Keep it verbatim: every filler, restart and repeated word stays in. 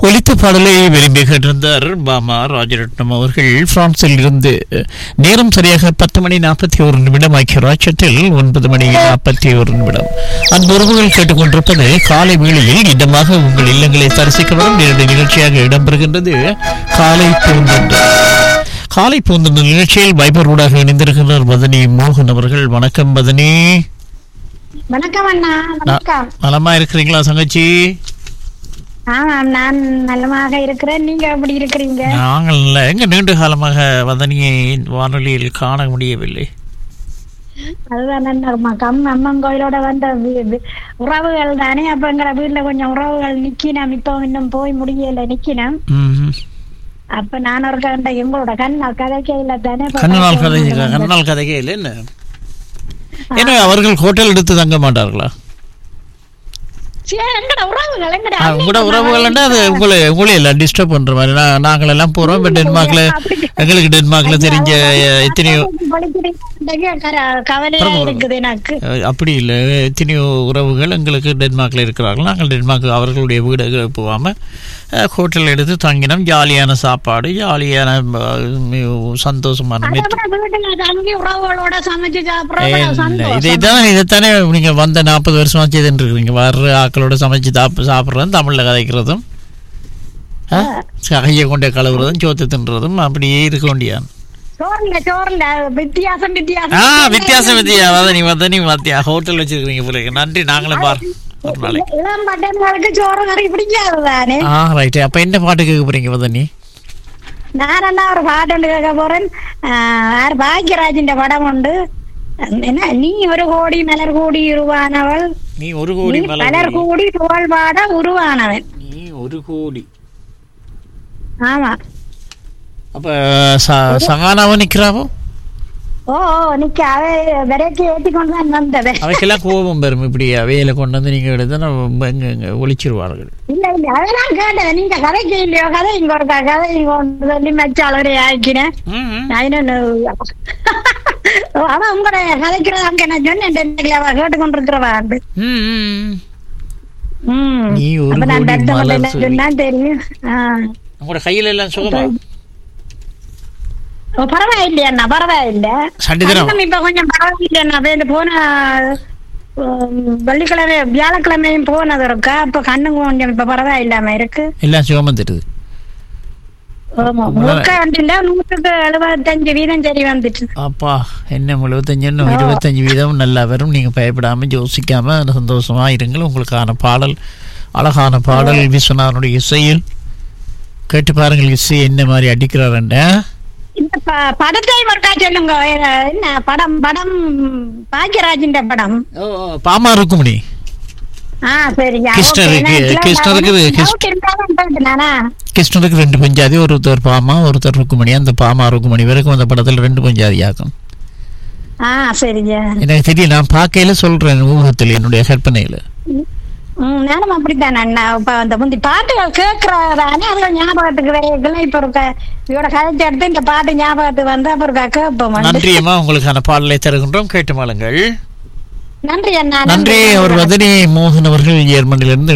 ஒலித்த பாடலை விரும்பி கேட்டிருந்தார் பாமா ராஜரட்னம் அவர்கள். பிரான்சில் இருந்து நேரம் சரியாக பத்து மணி நாற்பத்தி ஒரு நிமிடம், ஐக்கிய ராஜ்யத்தில் ஒன்பது மணி நாற்பத்தி ஒரு நிமிடம். அன்புறவுகள் கேட்டுக்கொண்டிருப்பது காலை வேளையில் இதமாக உங்கள் இல்லங்களை தரிசிக்க வரும் நேரடி நிகழ்ச்சியாக இடம்பெறுகின்றது காலை பூந்தொன்று. காலை பூந்தொன்று நிகழ்ச்சியில் வைபர் ஊடாக இணைந்திருக்கிறார் வதனி மோகன் அவர்கள். வணக்கம் வதனி. வணக்கம் அண்ணா. வணக்கம். நலமா இருக்கிறீங்களா தங்கச்சி? ஆமாம், நான் நலமாக இருக்கிறேன். நீங்க எப்படி இருக்கிறீங்க? நாங்கள் எங்க நீண்ட காலமாக வதனியை வானொலியில் காண முடியவில்லை. அதுதான் அண்ணா, கம் அம்மன் கோயிலோட வந்த வி- வி- உறவுகள் தானே. அப்ப எங்க வீட்டுல கொஞ்சம் உறவுகள் நிக்கினோம். இப்போ இன்னும் போய் முடியல, நிக்கினோம். ம்ஹும். அப்ப நான் ஒரு கண்ட எங்களோட கண்ணால் கதைக்கையில தானே. இப்ப கண்ணனால் கதை வந்து- கண்ணால் கதைக்கே இல்லை என்ன? ஏன்னா அவர்கள் ஹோட்டல் எடுத்து தங்க மாட்டார்களா? சரி, எங்கட உறவுகள் எங்கட ஆ, உங்களோட உறவுகள்னா அது உங்களை உங்களே எல்லாம் டிஸ்டர்ப் பண்ற மாதிரி. நான் நாங்கள் எல்லாம் போறோம். இப்போ டென்மார்க்ல எங்களுக்கு டென்மார்க்ல தெரிஞ்ச எத்தனையோ கவலையா இருக்குது எனக்கு. அஹ், அப்படி இல்லை, எத்தனையோ உறவுகள் எங்களுக்கு டென்மார்க்ல இருக்கிறார்கள். நாங்கள் டென்மார்க் அவர்களுடைய வீடு போகாம ஹோட்டல் எடுத்து தங்கினோம். ஜாலியான சாப்பாடு, ஜாலியான அஹ், சந்தோஷமான மெத்து. அப்புறம் வீட்டுல தங்கி உறவுகளோட சமைச்சு சாப்பிடுறது இல்லை, சந்தோஷம். இதைத்தான் இதைத்தானே நீங்க வந்த நாற்பது வருஷமா செய்துட்டு இருக்கீங்க. வர்ற ஆக்களோட சமைச்சு சாப்ப சாப்பிட்றதும் தமிழ்ல கதைக்கிறதும் கையை கொண்டே கழுவுறதும் சோத்து தின்றதும் அப்படியே இருக்க வேண்டியான். சோறுல சோறுல வித்தியாசம் வித்தியாசம். ஆ வித்தியாசம் வித்தியா வதனி வதனி மத்தியா ஹோட்டல் வச்சிருக்கீங்க போல. நன்றி. நாங்களும் பாரு ஒரு நாளைக்கு. இளம் பட்டங்களுக்கு சோறு கறி பிடிக்காது தானே. ஆ ரைட்டு. அப்ப என்ன பாட்டு கேட்க போறீங்க வதனி? நான் என்ன ஒரு பாட்டு ஒன்று கேட்க போறேன். ஆஹ் பாக்யராஜின் படம் உண்டு. என்ன, நீ ஒரு கோடி மலர் கோடி உருவானவள், நீ ஒரு நீ கோடி மலர் மலர் கோடி புகழ் பாட உருவானவன். நீ ஒரு கோடி. ஆமா. அப்ப ச- சகானாவும் நிக்கிறாவோ? ஓ ஓ, நிக்க அவை விரைக்கு ஏற்றி கொண்டு தான் வந்தவன். அவைக்கெல்லாம் கோபம் பெறும். இப்படி அவையில கொண்டு வந்து நீங்க எடுத்து எங்க எங்க ஒளிச்சிருவார்கள். இல்ல இல்ல, அதெல்லாம் கேட்டேன். நீங்க கதைக்கு இல்லையோ கதை இங்க ஒரு கதை இங்க ஒன்று சொல்லி மச்சாளரே ஆக்கினேன். ம். நான் இன்னும் அவன் உங்களோட கதைக்கிறத அங்க நான் சொன்னேன். அவ கேட்டுக்கொண்டிருக்கிறவா. ம், ம். ம். நீ ஒரு அப்ப நான் கோடி பெத்த மலர் மட்டும் சொல்லி. சொன்னா தெரியும். ஆஹ் உங்களோட கையில எல்லாம் சுகமா? ஓ, பரவாயில்லையா? பரவாயில்ல. சண்டிதனம். கண்ணம் இப்ப கொஞ்சம் பரவாயில்லையா? வேண்டு போன உம், வெள்ளிக்கிழமை வியாழக்கிழமையும் போனது இருக்கா. அப்ப கண்ணும் கொஞ்சம் இப்ப பரவாயில்லாம இருக்கு. எல்லாம் சுகமா தெரியுது. ஆமா, முழுக்க வந்துல நூற்றுக்கு எழுபத்தஞ்சு வீதம் சரி வந்துட்டு. அப்பா என்ன எழுபத்தஞ்சு இன்னும் இருபத்தஞ்சு வீதம் நல்லா வரும். நீங்க பயப்படாம யோசிக்காம சந்தோஷமா இருங்கள். உங்களுக்கான பாடல், அழகான பாடல் விஸ்வநாதனுடைய இசையில் கேட்டு பாருங்கள். இசை என்ன மாதிரி அடிக்கிறாருண்ட. இந்த ப- படத்தை ஒருக்கா சொல்லுங்க. என்ன படம்? படம் பாக்யராஜின் படம். பாமா இருக்குமணி. ஆ சரிங்க. கிருஷ்ணருக்கு கிருஷ்ணருக்கு கிருஷ்ண- நானா கிருஷ்ணருக்கு ரெண்டு பஞ்சாதி, ஒருத்தர் பாமா ஒருத்தர் ருக்குமணி. அந்த பாமா ருக்குமணி வரைக்கும் அந்த படத்துல ரெண்டு பஞ்சாதி ஆகும். ஆ சரிங்க. எனக்கு தெரியும். நான் பார்க்கையில சொல்றேன், ஊகத்தில் என்னுடைய கற்பனையில. ம், நானும் அப்படித்தான் அண்ணா. இப்ப அந்த முந்தி பாட்டுகள் கேட்கறதானே அதுகள் ஞாபகத்துக்கு வரைக்கும் இப்ப ஒரு க- இவரோட கதைச்சு எடுத்து இந்த பாட்டு ஞாபகத்துக்கு வந்து அப்புறம் கேட்போம். நன்றியம்மா. உங்களுக்கான பாடலை தருகின்றோம், கேட்டு மாளுங்கள். நன்றி அண்ணா. நன்றி. அவர் வதனி மோகன் அவர்கள் ஜெர்மனியிலிருந்து